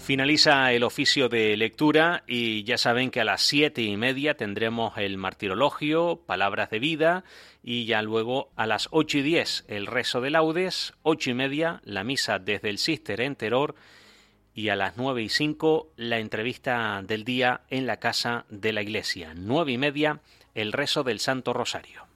Finaliza el oficio de lectura y ya saben que a las 7:30 tendremos el martirologio, palabras de vida, y ya luego a las 8:10 el rezo de laudes, 8:30 la misa desde el Cister en Teror y a las 9:05 la entrevista del día en la casa de la iglesia, 9:30 el rezo del Santo Rosario.